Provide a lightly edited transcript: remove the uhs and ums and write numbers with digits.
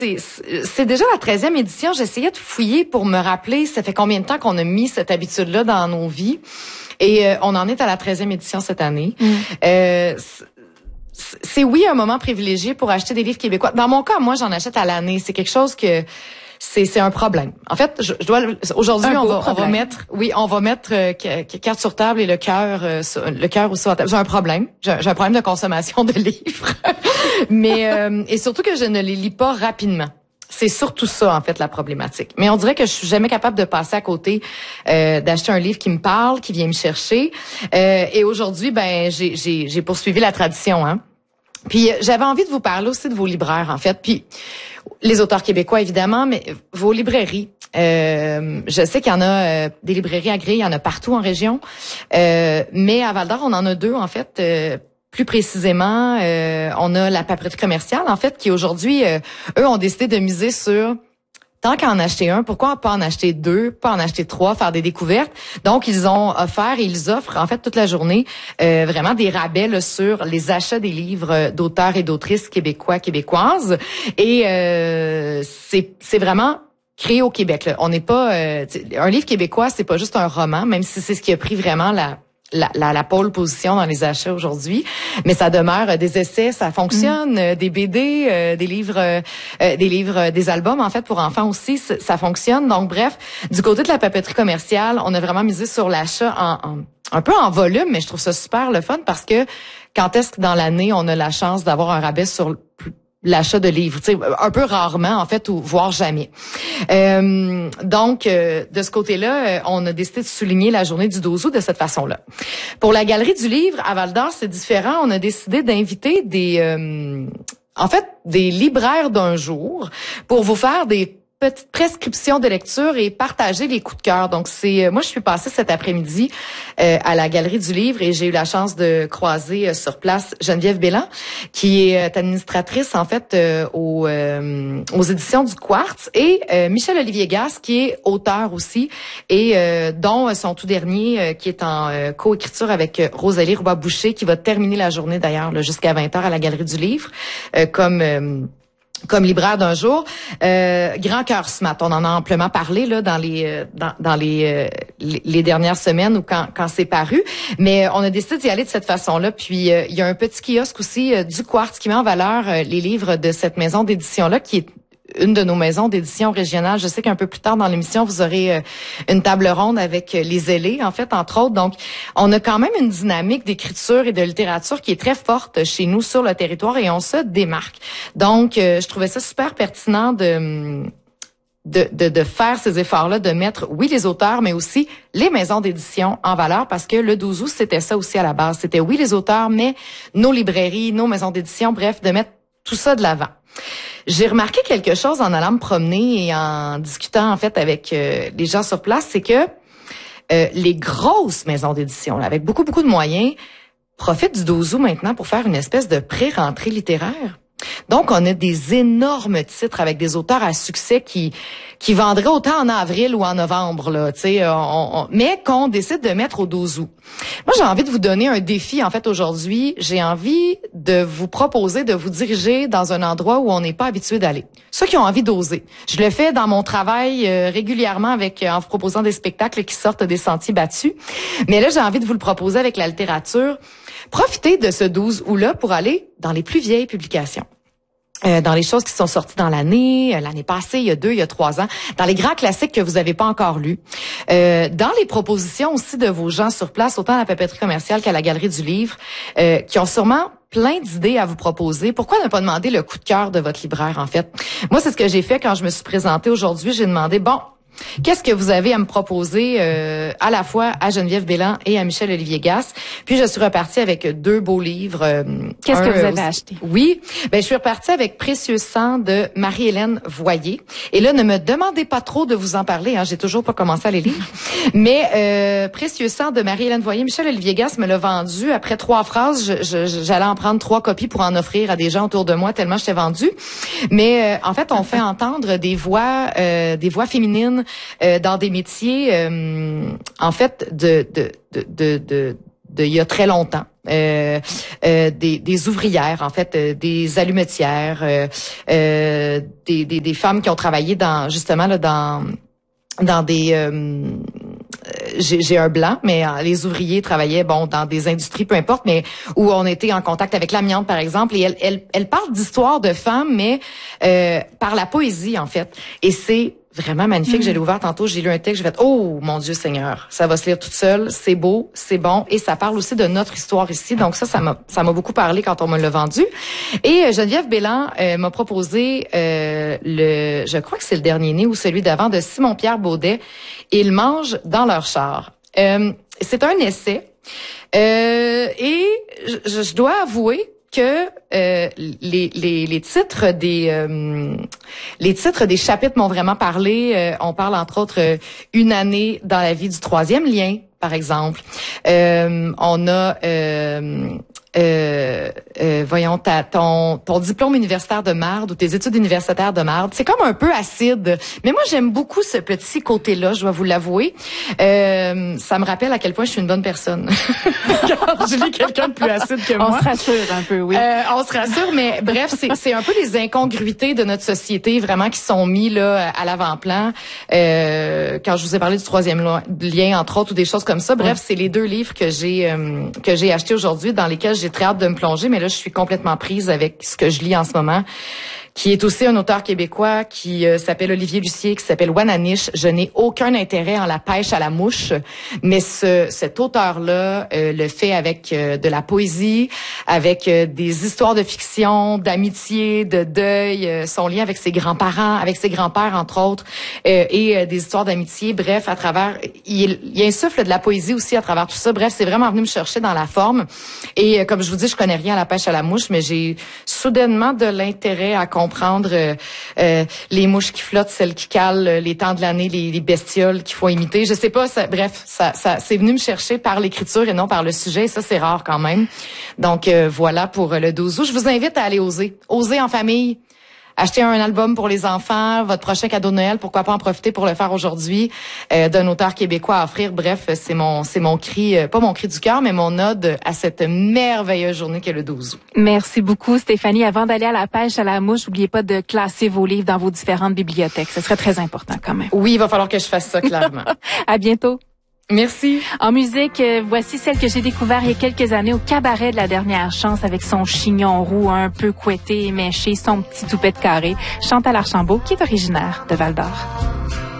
C'est déjà la 13e édition. J'essayais de fouiller pour me rappeler, ça fait combien de temps qu'on a mis cette habitude-là dans nos vies. Et on en est à la 13e édition cette année. C'est oui un moment privilégié pour acheter des livres québécois. Dans mon cas, moi, j'en achète à l'année. C'est quelque chose que c'est un problème. En fait, je dois aujourd'hui on va mettre carte sur table et le cœur aussi sur la table. J'ai un problème. J'ai un problème de consommation de livres. Mais et surtout que je ne les lis pas rapidement. C'est surtout ça, en fait, la problématique. Mais on dirait que je suis jamais capable de passer à côté d'acheter un livre qui me parle, qui vient me chercher. Et aujourd'hui, ben j'ai poursuivi la tradition, hein. Puis j'avais envie de vous parler aussi de vos libraires, en fait. Puis les auteurs québécois, évidemment, mais vos librairies. Je sais qu'il y en a des librairies agréées, il y en a partout en région. Mais à Val-d'Or, on en a deux, en fait. Plus précisément, on a la papeterie commerciale, en fait, qui aujourd'hui, eux, ont décidé de miser sur tant qu'à en acheter un, pourquoi pas en acheter deux, pas en acheter trois, faire des découvertes. Donc, ils ont offert et ils offrent, en fait, toute la journée, vraiment des rabais là, sur les achats des livres d'auteurs et d'autrices québécois, québécoises. Et c'est vraiment créé au Québec. Là. On n'est pas... un livre québécois, c'est pas juste un roman, même si c'est ce qui a pris vraiment la pole position dans les achats aujourd'hui, mais ça demeure des essais, ça fonctionne, des BD, des livres, des albums en fait pour enfants aussi, ça fonctionne. Donc bref, du côté de la papeterie commerciale, on a vraiment misé sur l'achat un peu en volume, mais je trouve ça super le fun parce que quand est-ce que dans l'année on a la chance d'avoir un rabais sur l'achat de livres, tu sais, un peu rarement en fait, ou voire jamais. Donc, de ce côté-là, on a décidé de souligner la journée du 12 août de cette façon-là. Pour la Galerie du Livre à Val-d'Or, c'est différent. On a décidé d'inviter des libraires d'un jour pour vous faire des petites prescriptions de lecture et partager les coups de cœur. Donc, moi, je suis passée cet après-midi à la Galerie du Livre et j'ai eu la chance de croiser sur place Geneviève Bélan, qui est administratrice, en fait, aux éditions du Quartz, et Michel-Olivier Gasse, qui est auteur aussi, et dont son tout dernier, qui est en coécriture avec Rosalie Roy-Boucher, qui va terminer la journée, d'ailleurs, jusqu'à 20h à la Galerie du Livre, comme libraire d'un jour. Grand cœur smart, on en a amplement parlé là dans les dernières semaines ou quand c'est paru, mais on a décidé d'y aller de cette façon-là. Puis il y a un petit kiosque aussi du Quartz qui met en valeur les livres de cette maison d'édition-là, qui est une de nos maisons d'édition régionales. Je sais qu'un peu plus tard dans l'émission, vous aurez une table ronde avec les ailés, en fait, entre autres. Donc, on a quand même une dynamique d'écriture et de littérature qui est très forte chez nous sur le territoire et on se démarque. Donc, je trouvais ça super pertinent de faire ces efforts-là, de mettre, oui, les auteurs, mais aussi les maisons d'édition en valeur, parce que le 12 août, c'était ça aussi à la base. C'était, oui, les auteurs, mais nos librairies, nos maisons d'édition, bref, de mettre tout ça de l'avant. J'ai remarqué quelque chose en allant me promener et en discutant en fait avec les gens sur place, c'est que les grosses maisons d'édition, là, avec beaucoup de moyens, profitent du 12 août maintenant pour faire une espèce de pré-rentrée littéraire. Donc, on a des énormes titres avec des auteurs à succès qui vendraient autant en avril ou en novembre, là, tu sais, mais qu'on décide de mettre au 12 août. Moi, j'ai envie de vous donner un défi, en fait, aujourd'hui. J'ai envie de vous proposer de vous diriger dans un endroit où on n'est pas habitué d'aller. Ceux qui ont envie d'oser. Je le fais dans mon travail régulièrement en vous proposant des spectacles qui sortent des sentiers battus. Mais là, j'ai envie de vous le proposer avec la littérature. Profitez de ce 12 août-là pour aller dans les plus vieilles publications. Dans les choses qui sont sorties dans l'année passée, il y a 2, il y a 3 ans, dans les grands classiques que vous n'avez pas encore lus, dans les propositions aussi de vos gens sur place, autant à la papeterie commerciale qu'à la Galerie du Livre, qui ont sûrement plein d'idées à vous proposer. Pourquoi ne pas demander le coup de cœur de votre libraire, en fait? Moi, c'est ce que j'ai fait quand je me suis présentée aujourd'hui. J'ai demandé, qu'est-ce que vous avez à me proposer à la fois à Geneviève Bélan et à Michel-Olivier Gasse? Puis je suis repartie avec 2 beaux livres. Qu'est-ce que vous avez acheté? Oui, je suis repartie avec Précieux sang de Marie-Hélène Voyer. Et là, ne me demandez pas trop de vous en parler, hein, j'ai toujours pas commencé à les lire. Mais Précieux sang de Marie-Hélène Voyer, Michel-Olivier Gasse me l'a vendu. Après 3 phrases, j'allais en prendre 3 copies pour en offrir à des gens autour de moi, tellement j'étais vendue. Mais en fait, on fait entendre des voix féminines dans des métiers en fait de il y a très longtemps. des ouvrières, en fait, des allumetières, des femmes qui ont travaillé justement dans des j'ai un blanc, mais les ouvriers travaillaient dans des industries, peu importe, mais où on était en contact avec l'amiante, par exemple. Et elle parle d'histoires de femmes, mais par la poésie, en fait. Et c'est vraiment magnifique. Je l'ai ouvert tantôt, j'ai lu un texte, j'ai fait « Oh, mon Dieu Seigneur! » Ça va se lire toute seule, c'est beau, c'est bon, et ça parle aussi de notre histoire ici. Donc ça m'a beaucoup parlé quand on me l'a vendu. Et Geneviève Bélan m'a proposé je crois que c'est le dernier né ou celui d'avant, de Simon-Pierre Baudet, « Ils mangent dans leur char ». C'est un essai, et je dois avouer que les titres des chapitres m'ont vraiment parlé. On parle entre autres une année dans la vie du troisième lien, par exemple. On a voyons ton diplôme universitaire de marde ou tes études universitaires de marde. C'est comme un peu acide, mais moi j'aime beaucoup ce petit côté-là, je dois vous l'avouer. Ça me rappelle à quel point je suis une bonne personne. Quand je lis quelqu'un de plus acide que moi. On se rassure un peu, oui. On se rassure, mais bref, c'est un peu les incongruités de notre société vraiment qui sont mis là à l'avant-plan. Quand je vous ai parlé du troisième lien, entre autres, ou des choses comme ça. Bref, c'est les deux livres que j'ai achetés aujourd'hui, dans lesquels j'ai très hâte de me plonger, mais là, je suis complètement prise avec ce que je lis en ce moment, qui est aussi un auteur québécois qui s'appelle Olivier Lucier, qui s'appelle Wananiche. Je n'ai aucun intérêt en la pêche à la mouche, mais cet auteur-là le fait avec de la poésie, avec des histoires de fiction, d'amitié, de deuil, son lien avec ses grands-parents, avec ses grands-pères, entre autres, et des histoires d'amitié. Bref, à travers... Il insuffle de la poésie aussi à travers tout ça. Bref, c'est vraiment venu me chercher dans la forme. Et comme je vous dis, je connais rien à la pêche à la mouche, mais j'ai soudainement de l'intérêt à comprendre les mouches qui flottent, celles qui calent, les temps de l'année, les bestioles qu'il faut imiter. Je sais pas, ça c'est venu me chercher par l'écriture et non par le sujet. Et ça, c'est rare quand même. Donc voilà pour le 12 août. Je vous invite à aller oser en famille. Acheter un album pour les enfants, votre prochain cadeau de Noël, pourquoi pas en profiter pour le faire aujourd'hui, d'un auteur québécois à offrir. Bref, c'est mon cri, pas mon cri du cœur, mais mon ode à cette merveilleuse journée qu'est le 12 août. Merci beaucoup, Stéphanie. Avant d'aller à la pêche à la mouche, n'oubliez pas de classer vos livres dans vos différentes bibliothèques. Ce serait très important quand même. Oui, il va falloir que je fasse ça, clairement. À bientôt. Merci. En musique, voici celle que j'ai découverte il y a quelques années au cabaret de la dernière chance avec son chignon roux un peu couetté et méché, son petit toupet de carré. Chantal Archambault, qui est originaire de Val-d'Or.